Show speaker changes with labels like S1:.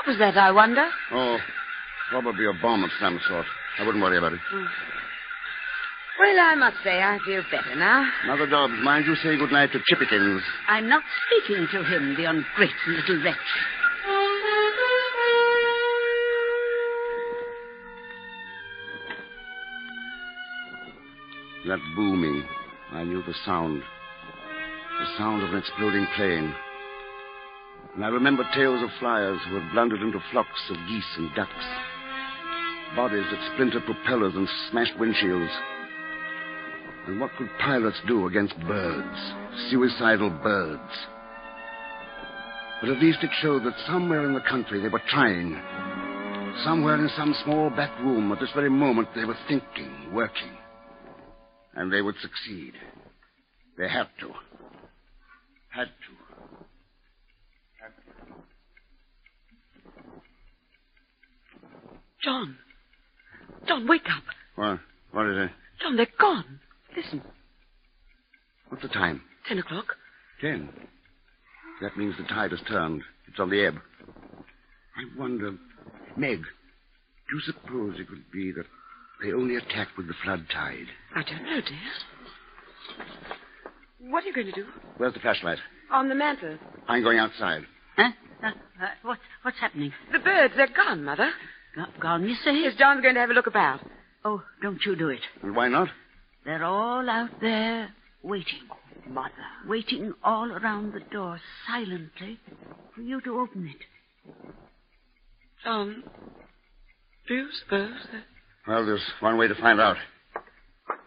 S1: was that, I wonder?
S2: Oh, probably a bomb of some sort. I wouldn't worry about it.
S1: Well, I must say I feel better now.
S2: Mother Dobbs, mind you say goodnight to Chippikins.
S3: I'm not speaking to him, the ungrateful little wretch.
S2: That booming, I knew the sound. The sound of an exploding plane. And I remembered tales of flyers who had blundered into flocks of geese and ducks. Bodies that splintered propellers and smashed windshields. And what could pilots do against birds? Suicidal birds. But at least it showed that somewhere in the country they were trying. Somewhere in some small back room at this very moment they were thinking, working. And they would succeed. They had to. Had to.
S1: John. John, wake up.
S2: What? What is it?
S1: John, they're gone. Listen.
S2: What's the time?
S1: 10 o'clock.
S2: 10. That means the tide has turned. It's on the ebb. I wonder, Meg, do you suppose it would be that they only attacked with the flood tide?
S1: I don't know, dear. What are you going to do?
S2: Where's the flashlight?
S1: On the mantel.
S2: I'm going outside.
S3: Huh? What's happening?
S1: The birds, they're gone, Mother.
S3: Gone, you say?
S1: Yes, John's going to have a look about.
S3: Oh, don't you do it.
S2: And why not?
S3: They're all out there waiting.
S1: Mother.
S3: Waiting all around the door, silently, for you to open it.
S1: John, do you suppose that...
S2: Well, there's one way to find out.